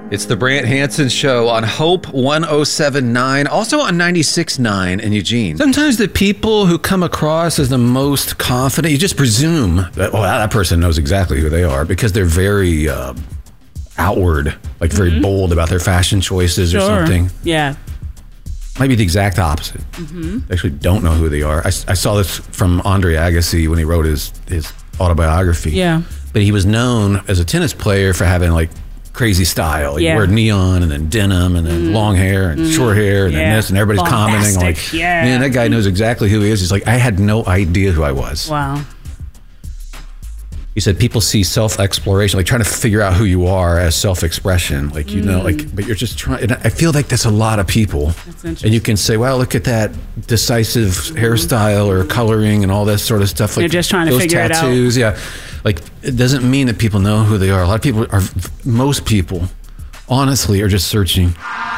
It's the Brant Hansen Show on Hope 107.9, also on 96.9 in Eugene. Sometimes the people who come across as the most confident, you just presume that, well, that person knows exactly who they are because they're very outward, like very bold about their fashion choices or something. Yeah. Might be the exact opposite. They actually don't know who they are. I saw this from Andre Agassi when he wrote his autobiography. Yeah. But he was known as a tennis player for having like crazy style. He wore neon and then denim and then long hair and short hair and then this, and everybody's commenting like, man, that guy knows exactly who he is. He's like, I had no idea who I was. Wow. He said people see self-exploration, like trying to figure out who you are as self-expression. Like, you know, like, but you're just trying, and I feel like that's a lot of people. And you can say, well, look at that decisive hairstyle or coloring and all that sort of stuff. Like you're just trying to figure tattoos, it out. Yeah. Like, it doesn't mean that people know who they are. Most people, honestly, are just searching.